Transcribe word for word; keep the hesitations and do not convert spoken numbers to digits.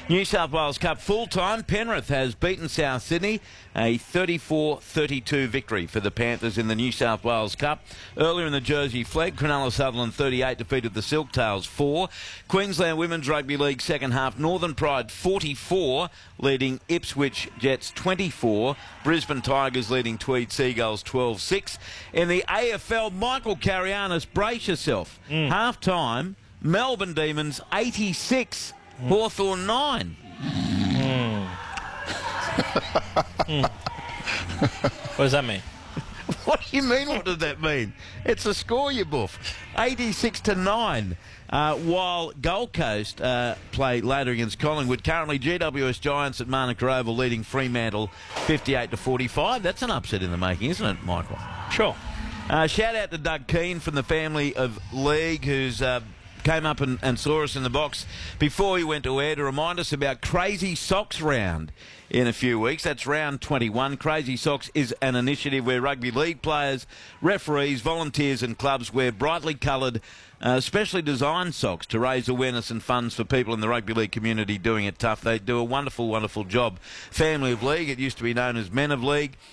New South Wales Cup full-time. Penrith has beaten South Sydney. A thirty-four thirty-two victory for the Panthers in the New South Wales Cup. Earlier in the Jersey Flegg, Cronulla Sutherland thirty-eight defeated the Silktails four. Queensland Women's Rugby League second half. Northern Pride forty-four, leading Ipswich Jets twenty-four. Brisbane Tigers leading Tweed Seagulls twelve six. In the A F L, Michael Carianis, brace yourself. Mm. Half-time, Melbourne Demons eighty-six. Mm. Hawthorn nine. Mm. mm. What does that mean? What do you mean, what does that mean? It's a score, you buff. eighty-six to nine. Uh, while Gold Coast uh, play later against Collingwood. Currently, G W S Giants at Manuka Oval leading Fremantle fifty-eight to forty-five. That's an upset in the making, isn't it, Michael? Sure. Uh, shout out to Doug Keane from the family of League, who's... Uh, came up and, and saw us in the box before he went to air to remind us about Crazy Socks Round in a few weeks. That's round twenty-one. Crazy Socks is an initiative where rugby league players, referees, volunteers and clubs wear brightly coloured, uh, specially designed socks to raise awareness and funds for people in the rugby league community doing it tough. They do a wonderful, wonderful job. Family of League, it used to be known as Men of League.